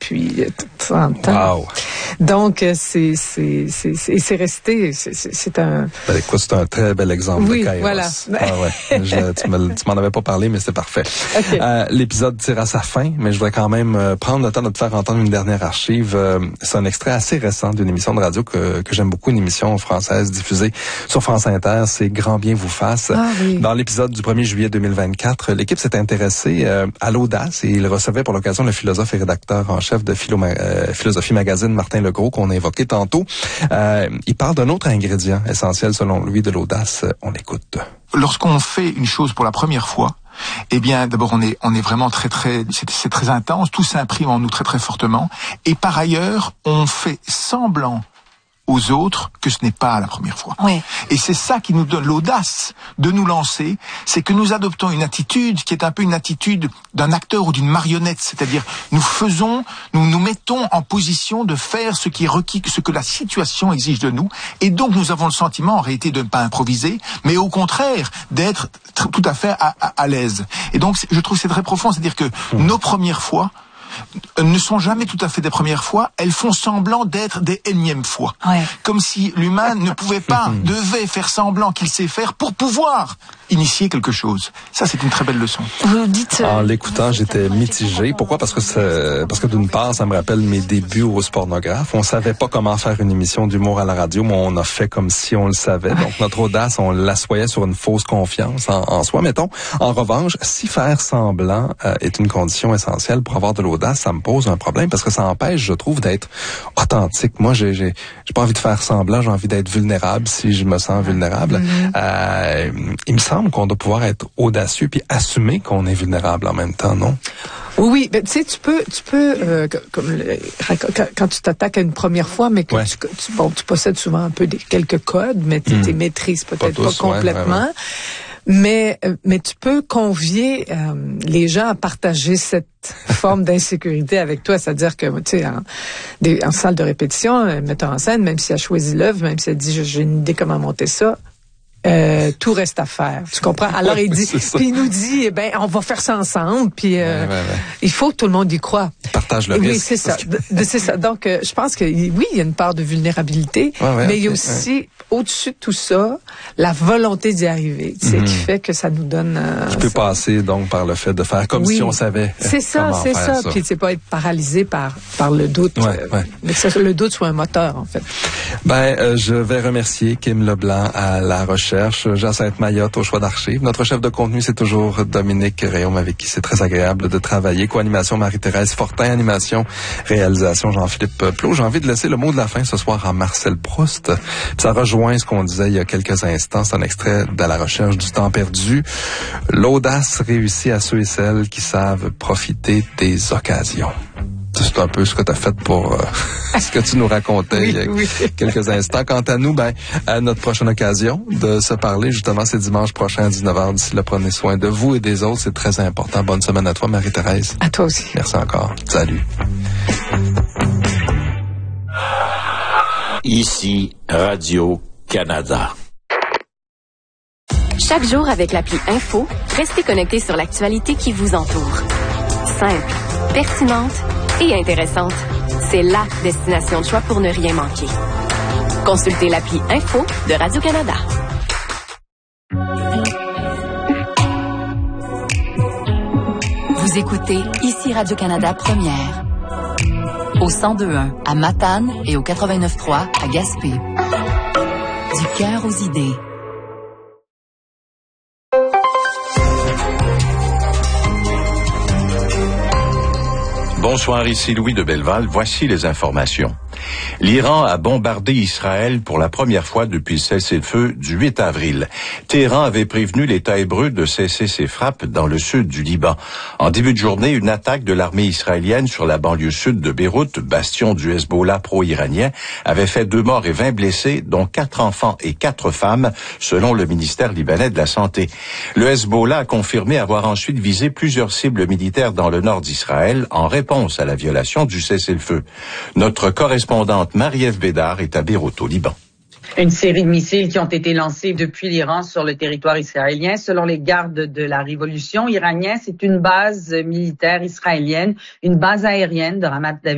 depuis 30 ans. Wow. Donc, c'est resté, c'est un... Ben, écoute, c'est un très bel exemple de Kairos. Voilà. Tu m'en avais pas parlé, mais c'est parfait. Okay. L'épisode tire à sa fin, mais je voudrais quand même prendre le temps de te faire entendre une dernière archive. C'est un extrait assez récent d'une émission de radio que j'aime beaucoup, une émission française diffusée sur France Inter, c'est Grand bien vous fasse. Ah, oui. Dans l'épisode du 1er juillet 2024, l'équipe s'est intéressée à l'audace et il recevait pour l'occasion le philosophe et rédacteur en chef de Philosophie Magazine, Martin Legros, qu'on a évoqué tantôt. Il parle d'un autre ingrédient essentiel selon lui de l'audace. On l'écoute. Lorsqu'on fait une chose pour la première fois, eh bien, d'abord, on est vraiment c'est très intense, tout s'imprime en nous très très fortement, et par ailleurs, on fait semblant aux autres que ce n'est pas la première fois. Oui. Et c'est ça qui nous donne l'audace de nous lancer, c'est que nous adoptons une attitude qui est un peu une attitude d'un acteur ou d'une marionnette, c'est-à-dire nous nous mettons en position de faire ce qui est requis, ce que la situation exige de nous, et donc nous avons le sentiment en réalité de ne pas improviser, mais au contraire d'être tout à fait à l'aise. Et donc je trouve que c'est très profond, c'est-à-dire que nos premières fois ne sont jamais tout à fait des premières fois, elles font semblant d'être des énièmes fois. Ouais. Comme si l'humain ne pouvait pas, devait faire semblant qu'il sait faire pour pouvoir initier quelque chose. Ça, c'est une très belle leçon. Vous dites... En l'écoutant, j'étais mitigé. Pourquoi? Parce que d'une part, ça me rappelle mes débuts au Spornographe. On savait pas comment faire une émission d'humour à la radio, mais on a fait comme si on le savait. Donc, notre audace, on l'assoyait sur une fausse confiance en soi, mettons. En revanche, si faire semblant est une condition essentielle pour avoir de l'audace, ça me pose un problème parce que ça empêche, je trouve, d'être authentique. Moi, j'ai pas envie de faire semblant, j'ai envie d'être vulnérable si je me sens vulnérable. Il me semble qu'on doit pouvoir être audacieux puis assumer qu'on est vulnérable en même temps, non? Oui, ben tu sais, tu peux quand tu t'attaques à une première fois, mais que tu possèdes souvent un peu quelques codes, mais tu les maîtrises peut-être pas complètement. Mais tu peux convier les gens à partager cette forme d'insécurité avec toi, c'est-à-dire que tu sais en salle de répétition, un metteur en scène, même si elle choisit l'œuvre, même si elle dit j'ai une idée comment monter ça, tout reste à faire. Tu comprends? Alors il dit, puis il nous dit, on va faire ça ensemble, puis il faut que tout le monde y croit. Partage le risque. Oui, c'est ça. C'est ça. Donc, je pense que oui, il y a une part de vulnérabilité, mais il y a aussi, au-dessus de tout ça, la volonté d'y arriver, tu sais, qui fait que ça nous donne... Qui peut passer, donc, par le fait de faire comme si on savait. C'est ça. Puis, c'est pas être paralysé par le doute. Mais que le doute soit un moteur, en fait. Je vais remercier Kim Leblanc à la recherche, Jacinthe Mayotte au choix d'archives. Notre chef de contenu, c'est toujours Dominique Réaume, avec qui c'est très agréable de travailler. Co-animation Marie-Thérèse Fortin, animation, réalisation Jean-Philippe Plot. J'ai envie de laisser le mot de la fin ce soir à Marcel Proust. Ça rejoint ce qu'on disait il y a quelques instants. C'est un extrait de La recherche du temps perdu. L'audace réussit à ceux et celles qui savent profiter des occasions. C'est un peu ce que tu as fait pour ce que tu nous racontais il y a quelques instants. Quant à nous, à notre prochaine occasion de se parler, justement, c'est dimanche prochain à 19h. D'ici là, prenez soin de vous et des autres. C'est très important. Bonne semaine à toi, Marie-Thérèse. À toi aussi. Merci encore. Salut. Ici, Radio-Canada. Chaque jour avec l'appli Info, restez connectés sur l'actualité qui vous entoure. Simple, pertinente et intéressante. C'est la destination de choix pour ne rien manquer. Consultez l'appli Info de Radio-Canada. Vous écoutez ici Radio-Canada Première. Au 102.1 à Matane et au 89.3 à Gaspé. Du cœur aux idées. Bonsoir, ici Louis de Belleval. Voici les informations. L'Iran a bombardé Israël pour la première fois depuis le cessez-le-feu du 8 avril. Téhéran avait prévenu l'État hébreu de cesser ses frappes dans le sud du Liban. En début de journée, une attaque de l'armée israélienne sur la banlieue sud de Beyrouth, bastion du Hezbollah pro-iranien, avait fait 2 morts et 20 blessés, dont 4 enfants et 4 femmes, selon le ministère libanais de la Santé. Le Hezbollah a confirmé avoir ensuite visé plusieurs cibles militaires dans le nord d'Israël en réponse à la violation du cessez-le-feu. Notre correspondante Marie-Ève Bédard est à Beyrouth, au Liban. Une série de missiles qui ont été lancés depuis l'Iran sur le territoire israélien. Selon les gardes de la révolution iranienne, c'est une base militaire israélienne, une base aérienne de Ramat David.